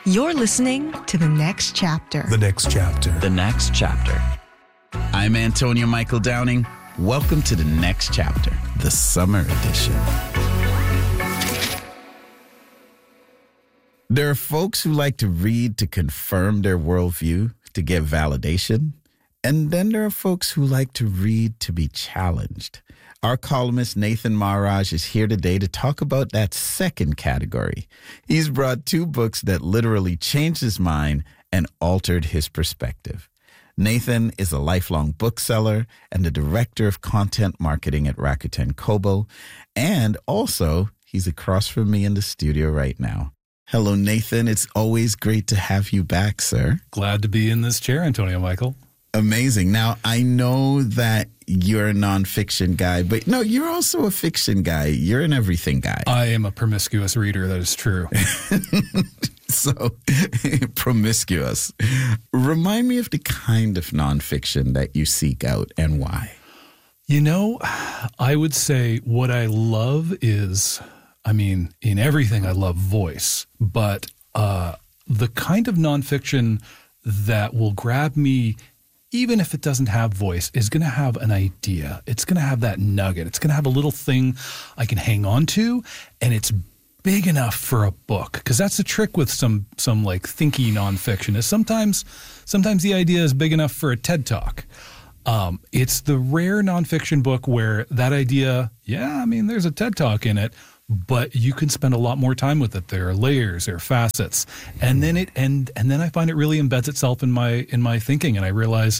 You're listening to The Next Chapter. The Next Chapter. The Next Chapter. I'm Antonio Michael Downing. Welcome to The Next Chapter, the summer edition. There are folks who like to read to confirm their worldview, to get validation. And then there are folks who like to read to be challenged. Our columnist Nathan Maharaj is here today to talk about that second category. He's brought two books that literally changed his mind and altered his perspective. Nathan is a lifelong bookseller and the director of content marketing at Rakuten Kobo. And also, he's across from me in the studio right now. Hello, Nathan. It's always great to have you back, sir. Glad to be in this chair, Antonio Michael. Amazing. Now, I know that you're a nonfiction guy, but no, you're also a fiction guy. You're an everything guy. I am a promiscuous reader. That is true. So, promiscuous. Remind me of the kind of nonfiction that you seek out and why. You know, I would say what I love is, in everything I love voice, but the kind of nonfiction that will grab me, even if it doesn't have voice, is going to have an idea. It's going to have that nugget. It's going to have a little thing I can hang on to, and it's big enough for a book. Because that's the trick with some like thinky nonfiction is sometimes the idea is big enough for a TED Talk. It's the rare nonfiction book where that idea, there's a TED Talk in it, but you can spend a lot more time with it. There are layers, there are facets, and then then I find it really embeds itself in my thinking, and I realize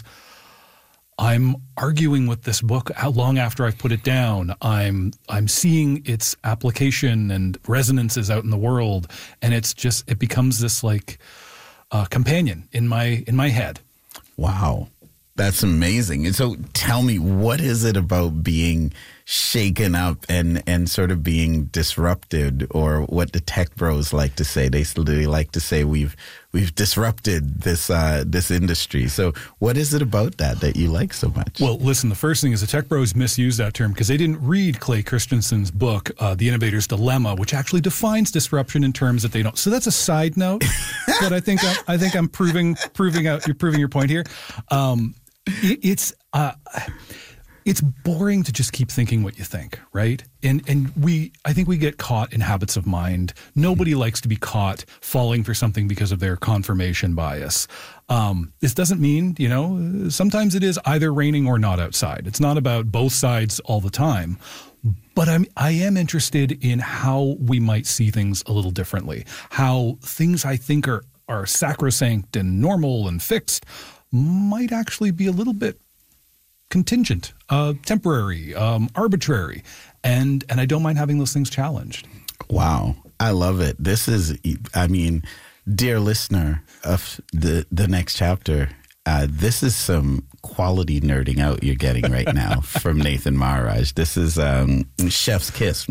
I'm arguing with this book long after I've put it down. I'm seeing its application and resonances out in the world, and it becomes this like companion in my head. Wow. That's amazing. And so tell me, what is it about being shaken up and sort of being disrupted, or what the tech bros like to say? They like to say we've disrupted this industry. So what is it about that you like so much? Well, listen, the first thing is the tech bros misused that term because they didn't read Clay Christensen's book, The Innovator's Dilemma, which actually defines disruption in terms that they don't. So that's a side note, but I think I'm proving your point here. It's boring to just keep thinking what you think, right? And I think we get caught in habits of mind. Nobody likes to be caught falling for something because of their confirmation bias. This doesn't mean, sometimes it is either raining or not outside. It's not about both sides all the time. But I am interested in how we might see things a little differently, how things I think are sacrosanct and normal and fixed might actually be a little bit contingent, temporary, arbitrary. And I don't mind having those things challenged. Wow. I love it. This is, dear listener of the Next Chapter, this is some quality nerding out you're getting right now from Nathan Maharaj. This is chef's kiss.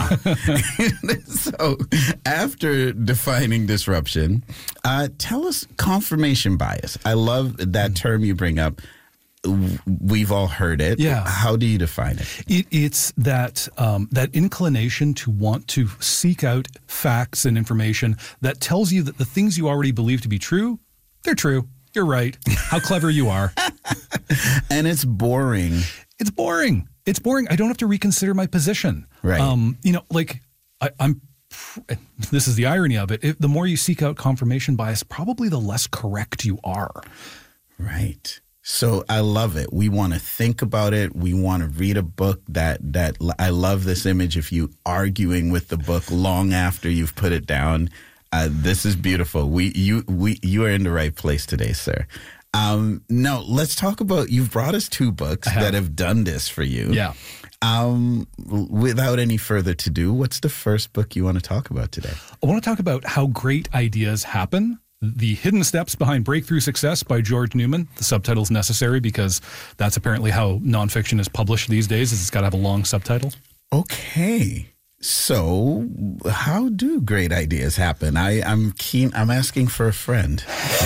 So after defining disruption, tell us confirmation bias. I love that term you bring up. We've all heard it. Yeah. How do you define it? It's that inclination to want to seek out facts and information that tells you that the things you already believe to be true, they're true. You're right. How clever you are. And it's boring. It's boring. I don't have to reconsider my position. Right. I'm this is the irony of it. The more you seek out confirmation bias, probably the less correct you are. Right. So I love it. We want to think about it. We want to read a book that I love this image of you arguing with the book long after you've put it down. This is beautiful. You are in the right place today, sir. Now let's talk about, you've brought us two books that have done this for you. Yeah. Without any further ado, what's the first book you want to talk about today? I want to talk about how great ideas happen. The Hidden Steps Behind Breakthrough Success by George Newman. The subtitle's necessary because that's apparently how nonfiction is published these days, is it's got to have a long subtitle. Okay. So how do great ideas happen? I'm asking for a friend.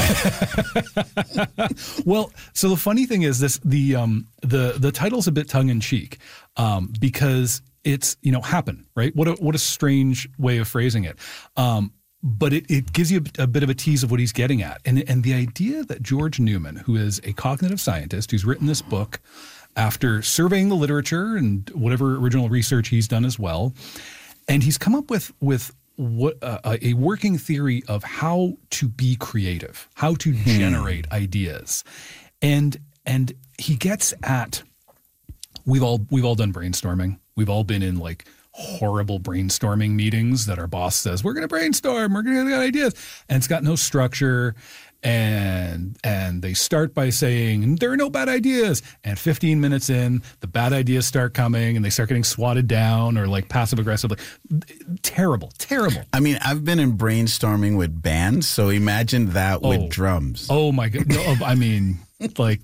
Well, so the funny thing is the title's a bit tongue in cheek, because it's, happen, right? What a strange way of phrasing it. but it gives you a bit of a tease of what he's getting at. And the idea that George Newman, who is a cognitive scientist who's written this book after surveying the literature and whatever original research he's done as well, and he's come up with what a working theory of how to be creative, how to generate ideas. And he gets at, we've all done brainstorming. We've all been in like horrible brainstorming meetings that our boss says, we're going to brainstorm, we're going to get ideas. And it's got no structure. And they start by saying, there are no bad ideas. And 15 minutes in, the bad ideas start coming and they start getting swatted down or like passive aggressively. Terrible. I mean, I've been in brainstorming with bands, so imagine that with drums. Oh my God. No, I mean, like,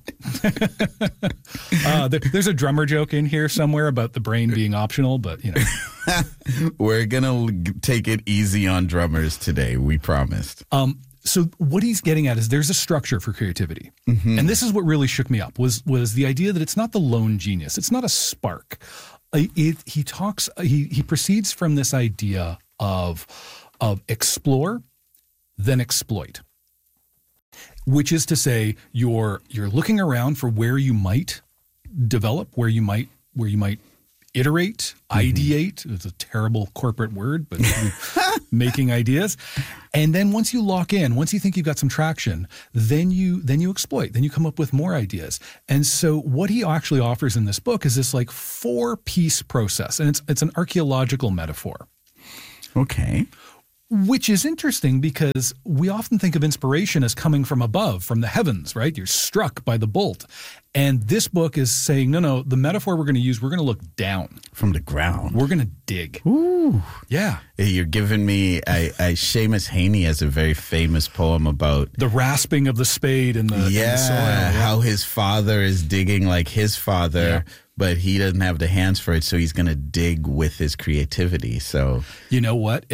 there's a drummer joke in here somewhere about the brain being optional, but you know. We're going to take it easy on drummers today, we promised. So what he's getting at is there's a structure for creativity. Mm-hmm. And this is what really shook me up was the idea that it's not the lone genius. It's not a spark. He proceeds from this idea of explore, then exploit, which is to say you're looking around for where you might develop, where you might iterate, ideate. It's a terrible corporate word, but making ideas. And then once you lock in, once you think you've got some traction, then you exploit, then you come up with more ideas. And so what he actually offers in this book is this like 4-piece process. And it's an archaeological metaphor. Okay. Which is interesting because we often think of inspiration as coming from above, from the heavens, right? You're struck by the bolt. And this book is saying, no, the metaphor we're going to use, we're going to look down. From the ground. We're going to dig. Ooh. Yeah. You're giving me, Seamus Heaney has a very famous poem about the rasping of the spade in the soil. Yeah. How his father is digging like his father, but he doesn't have the hands for it, so he's going to dig with his creativity. So, you know what?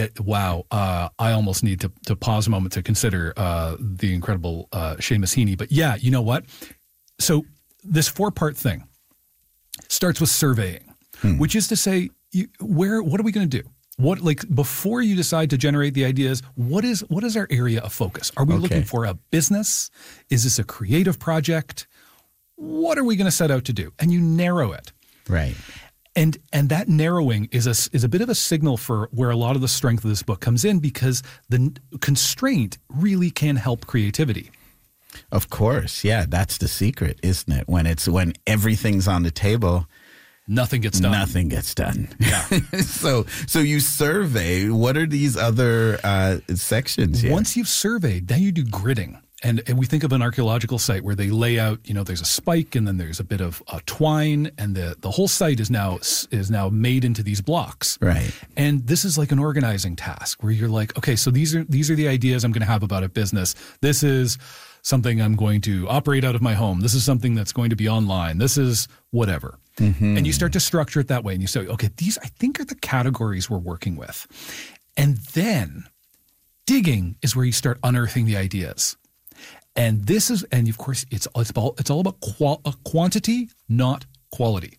I almost need to pause a moment to consider the incredible Seamus Heaney. But yeah, you know what? So this 4-part thing starts with surveying, which is to say, what are we going to do? What, like, before you decide to generate the ideas, what is our area of focus? Are we looking for a business? Is this a creative project? What are we going to set out to do? And you narrow it. Right. And that narrowing is a bit of a signal for where a lot of the strength of this book comes in, because the constraint really can help creativity. Of course. Yeah, that's the secret, isn't it? When everything's on the table, nothing gets done. Nothing gets done. Yeah. So you survey. What are these other sections here? Once you've surveyed, then you do gridding. And we think of an archaeological site where they lay out, there's a spike and then there's a bit of twine, and the whole site is now made into these blocks. Right. And this is like an organizing task where you're like, okay, so these are the ideas I'm going to have about a business. This is something I'm going to operate out of my home. This is something that's going to be online. This is whatever. Mm-hmm. And you start to structure it that way. And you say, okay, these I think are the categories we're working with. And then digging is where you start unearthing the ideas. And of course, it's all about quantity, not quality.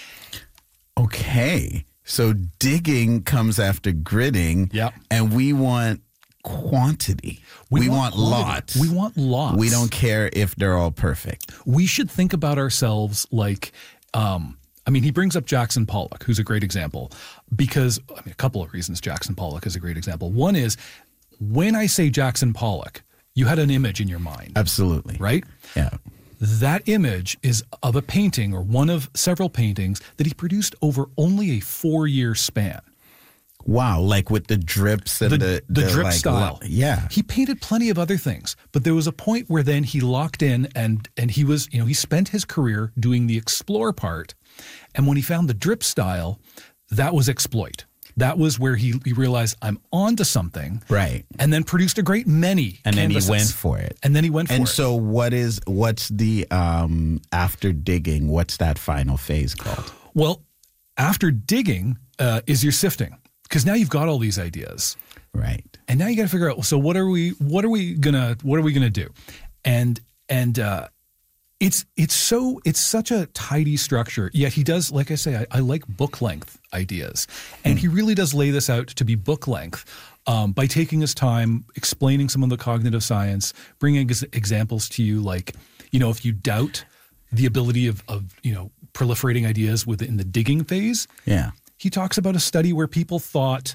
Okay. So digging comes after gridding. Yeah. And we want quantity. We want lots. We want lots. We don't care if they're all perfect. We should think about ourselves like, he brings up Jackson Pollock, who's a great example, because, a couple of reasons Jackson Pollock is a great example. One is, when I say Jackson Pollock, you had an image in your mind. Absolutely. Right? Yeah. That image is of a painting, or one of several paintings, that he produced over only a 4-year span. Wow, like with the drips and the drip like, style. Yeah. He painted plenty of other things, but there was a point where then he locked in and he was, he spent his career doing the explore part. And when he found the drip style, that was exploit. That was where he realized, I'm onto something. Right. And then produced a great many And canvases. then he went for it. And so what's the, after digging, what's that final phase called? Well, after digging is your sifting. Because now you've got all these ideas. Right. And now you got to figure out, so what are we gonna do? And it's such a tidy structure. Yet he does, like I say, I like book length ideas. And he really does lay this out to be book length by taking his time, explaining some of the cognitive science, bringing examples to you, like, if you doubt the ability of proliferating ideas within the digging phase. Yeah. He talks about a study where people thought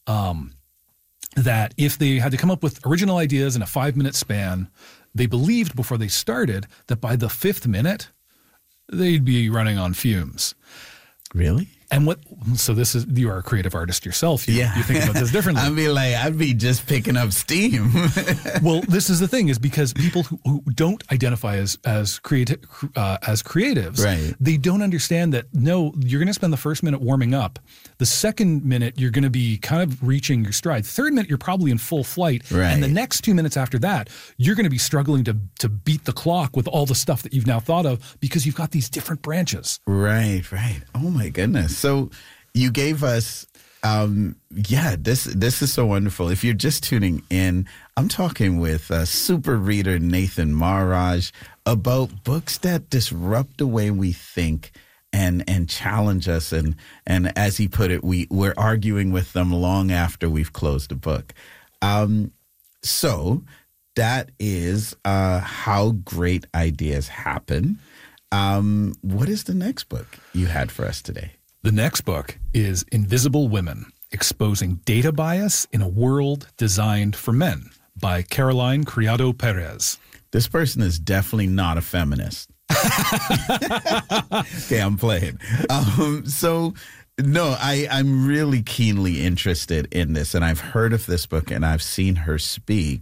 that if they had to come up with original ideas in a 5-minute span, they believed before they started that by the 5th minute, they'd be running on fumes. Really? And you are a creative artist yourself. You think about this differently. I'd be just picking up steam. Well, this is the thing, is because people who don't identify as creatives, right, they don't understand that, no, you're going to spend the first minute warming up. The second minute, you're going to be kind of reaching your stride. Third minute, you're probably in full flight. Right. And the next 2 minutes after that, you're going to be struggling to beat the clock with all the stuff that you've now thought of, because you've got these different branches. Right. Oh, my goodness. So you gave us, this is so wonderful. If you're just tuning in, I'm talking with super reader Nathan Maharaj about books that disrupt the way we think and challenge us. And as he put it, we're arguing with them long after we've closed the book. So that is How Great Ideas Happen. What is the next book you had for us today? The next book is Invisible Women, Exposing Data Bias in a World Designed for Men by Caroline Criado Perez. This person is definitely not a feminist. Okay, I'm playing. No, I'm really keenly interested in this, and I've heard of this book and I've seen her speak.